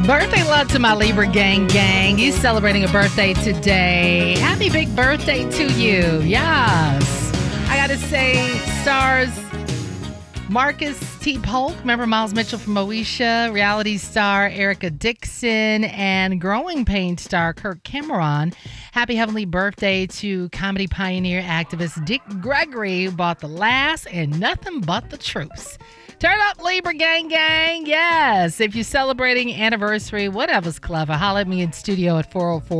Birthday love to my Libra gang. He's celebrating a birthday today. Happy big birthday to you. Yes. I got to say, stars Marcus T. Polk, remember Miles Mitchell from Moesha, reality star Erica Dixon, and Growing Pain star Kirk Cameron. Happy heavenly birthday to comedy pioneer activist Dick Gregory, who bought the last and nothing but the truth. Turn up, Libra gang. Yes, if you're celebrating anniversary, whatever's clever, holler at me in studio at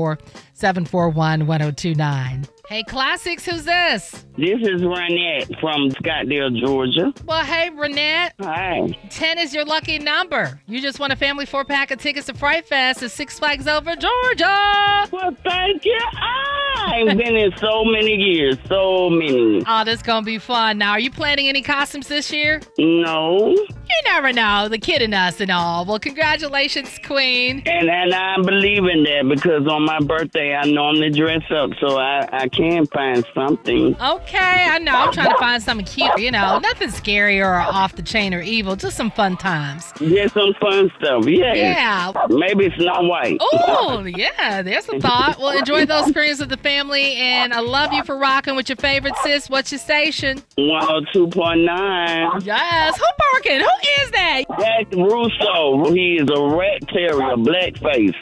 404-741-1029. Hey, Classics, who's this? This is Renette from Scottsdale, Georgia. Well, hey, Renette. Hi. 10 is your lucky number. You just won a family 4-pack of tickets to Fright Fest at Six Flags Over, Georgia. Well, thank you. I've been in so many years, so many. Oh, this is going to be fun. Now, are you planning any costumes this year? No. You never know. The kid in us and all. Well, congratulations, Queen. And I believe in that because on my birthday, I normally dress up, so I can find something. Okay, I know. I'm trying to find something cute. You know, nothing scary or off the chain or evil. Just some fun times. Yeah, some fun stuff. Yeah. Maybe Snow White. Oh, yeah. There's a thought. Well, enjoy those experiences with the family, and I love you for rocking with your favorite sis. What's your station? 102.9. Yes. Who barking? Who is that? That's Russo. He is a rat terrier, blackface.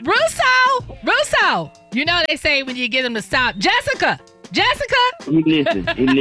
Russo. You know they say when you get them to stop. Jessica. He listens.